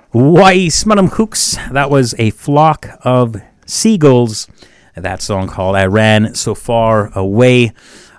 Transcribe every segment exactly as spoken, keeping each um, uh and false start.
Weiss, Madam Hooks. That was A Flock of Seagulls. That song called I Ran So Far Away.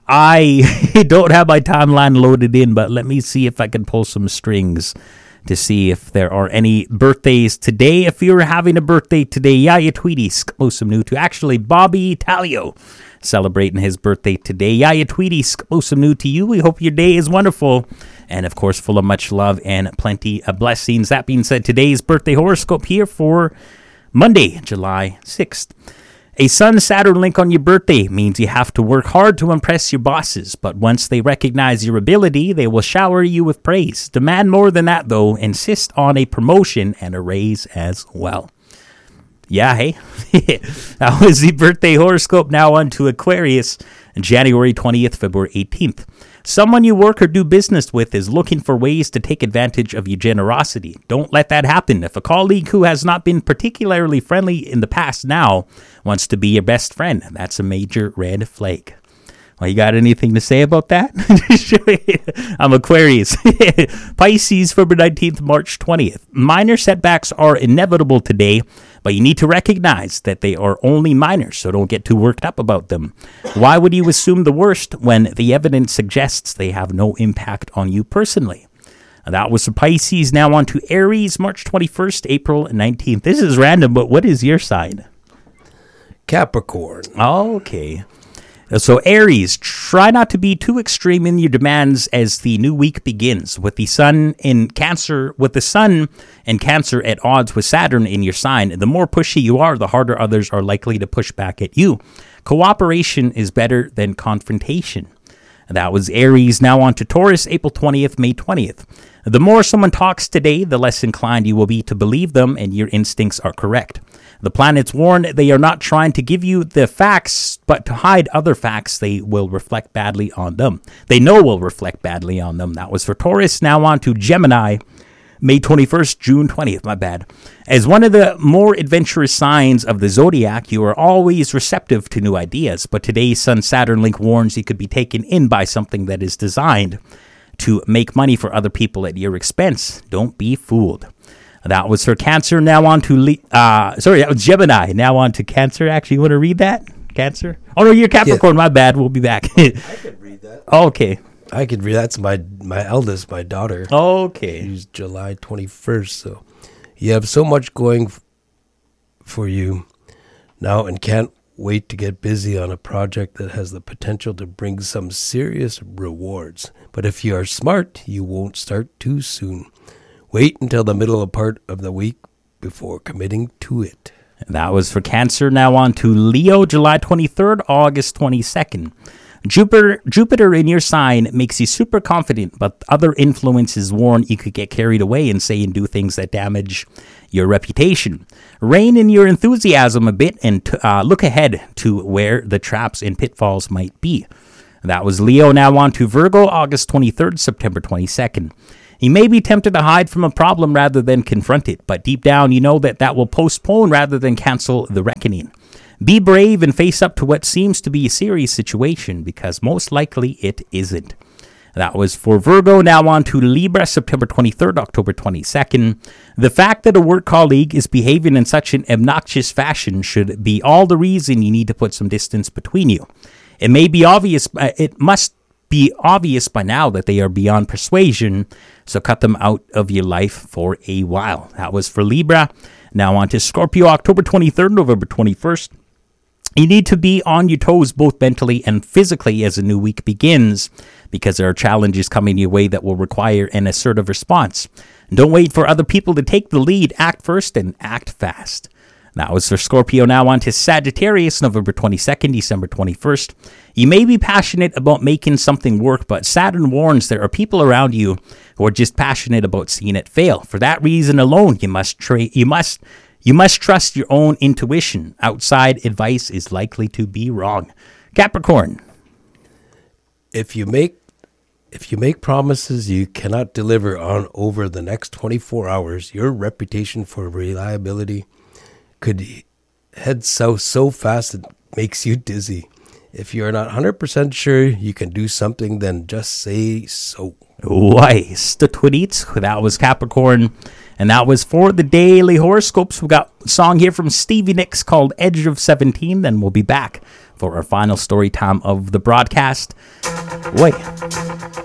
I don't have my timeline loaded in, but let me see if I can pull some strings to see if there are any birthdays today. If you're having a birthday today, Yaya Tweedy, Skmosum New to actually Bobby Talio celebrating his birthday today. Yaya Tweedy, Skmosum New to you. We hope your day is wonderful and, of course, full of much love and plenty of blessings. That being said, today's birthday horoscope here for Monday, July sixth. A Sun-Saturn link on your birthday means you have to work hard to impress your bosses, but once they recognize your ability, they will shower you with praise. Demand more than that, though. Insist on a promotion and a raise as well. Yeah, hey. That was the birthday horoscope. Now on to Aquarius, January twentieth, February eighteenth. Someone you work or do business with is looking for ways to take advantage of your generosity. Don't let that happen. If a colleague who has not been particularly friendly in the past now wants to be your best friend, that's a major red flag. Well, you got anything to say about that? I'm Aquarius. Pisces, February nineteenth, March twentieth. Minor setbacks are inevitable today, but you need to recognize that they are only minor, so don't get too worked up about them. Why would you assume the worst when the evidence suggests they have no impact on you personally? That was for Pisces. Now on to Aries, March twenty-first, April nineteenth. This is random, but what is your sign? Capricorn. Okay. So Aries, try not to be too extreme in your demands as the new week begins. With the sun in Cancer, with the sun and Cancer at odds with Saturn in your sign, the more pushy you are, the harder others are likely to push back at you. Cooperation is better than confrontation. That was Aries. Now on to Taurus, April twentieth, May twentieth. The more someone talks today, the less inclined you will be to believe them, and your instincts are correct. The planets warn they are not trying to give you the facts, but to hide other facts they will reflect badly on them. They know will reflect badly on them. That was for Taurus. Now on to Gemini, May twenty-first, June twentieth, my bad. As one of the more adventurous signs of the zodiac, you are always receptive to new ideas, but today's Sun-Saturn link warns you could be taken in by something that is designed to make money for other people at your expense. Don't be fooled. That was for Cancer. Now on to, Le- uh, sorry, that was Gemini. Now on to Cancer. Actually, you want to read that? Cancer? Oh, no, you're Capricorn. Yeah. My bad. We'll be back. I could read that. Okay. I could read That's my, my eldest, my daughter. Okay. She's July twenty-first, so you have so much going f- for you now and can't wait to get busy on a project that has the potential to bring some serious rewards. But if you are smart, you won't start too soon. Wait until the middle of part of the week before committing to it. That was for Cancer. Now on to Leo, July twenty-third, August twenty-second. Jupiter, Jupiter in your sign makes you super confident, but other influences warn you could get carried away and say and do things that damage your reputation. Rein in your enthusiasm a bit and t- uh, look ahead to where the traps and pitfalls might be. That was Leo. Now on to Virgo, August twenty-third, September twenty-second. You may be tempted to hide from a problem rather than confront it, but deep down you know that that will postpone rather than cancel the reckoning. Be brave and face up to what seems to be a serious situation, because most likely it isn't. That was for Virgo. Now on to Libra, September twenty-third, October twenty-second. The fact that a work colleague is behaving in such an obnoxious fashion should be all the reason you need to put some distance between you. It may be obvious, uh, it must be obvious by now that they are beyond persuasion, so cut them out of your life for a while. That was for Libra. Now on to Scorpio, October twenty-third, November twenty-first. You need to be on your toes both mentally and physically as a new week begins, because there are challenges coming your way that will require an assertive response. Don't wait for other people to take the lead. Act first and act fast. That was for Scorpio. Now on to Sagittarius, November twenty-second, December twenty-first. You may be passionate about making something work, but Saturn warns there are people around you who are just passionate about seeing it fail. For that reason alone, you must tra- you must you must trust your own intuition. Outside advice is likely to be wrong. Capricorn. If you make If you make promises you cannot deliver on over the next twenty-four hours, your reputation for reliability could head south so fast it makes you dizzy. If you're not one hundred percent sure you can do something, then just say so. Weiss, the tweets. That was Capricorn. And that was for the daily horoscopes. We got a song here from Stevie Nicks called Edge of seventeen. Then we'll be back for our final story time of the broadcast. Wait.